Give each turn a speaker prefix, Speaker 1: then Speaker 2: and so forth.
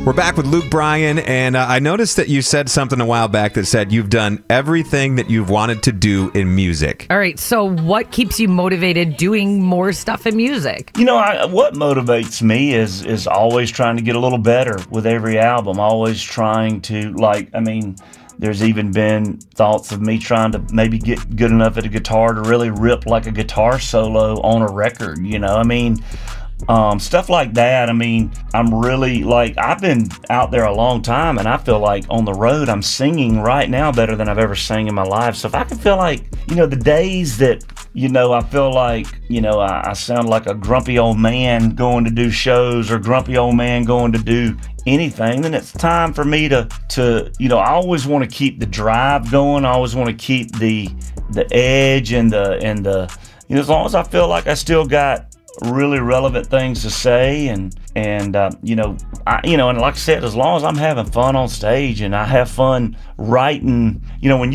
Speaker 1: We're back with Luke Bryan, and I noticed that you said something a while back that said you've done everything that you've wanted to do in music.
Speaker 2: All right, so what keeps you motivated doing more stuff in music?
Speaker 3: You know, what motivates me is always trying to get a little better with every album, always trying to, there's even been thoughts of me trying to maybe get good enough at a guitar to really rip like a guitar solo on a record, stuff like that. I'm really I've been out there a long time, and I feel like on the road I'm singing right now better than I've ever sang in my life. So if I can feel like, the days that, I feel like, I sound like a grumpy old man going to do shows or grumpy old man going to do anything, then it's time for me to I always want to keep the drive going. I always want to keep the edge and the as long as I feel like I still got really relevant things to say, and like I said, as long as I'm having fun on stage and I have fun writing, when